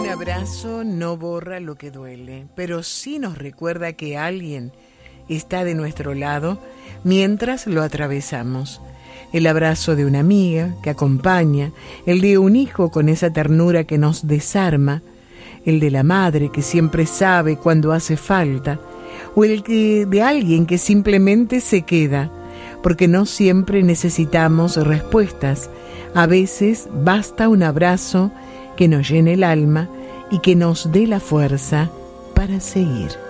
abrazo no borra lo que duele, pero sí nos recuerda que alguien está de nuestro lado mientras lo atravesamos. El abrazo de una amiga que acompaña, el de un hijo con esa ternura que nos desarma, el de la madre que siempre sabe cuando hace falta, o el de alguien que simplemente se queda, porque no siempre necesitamos respuestas. A veces basta un abrazo que nos llene el alma y que nos dé la fuerza para seguir.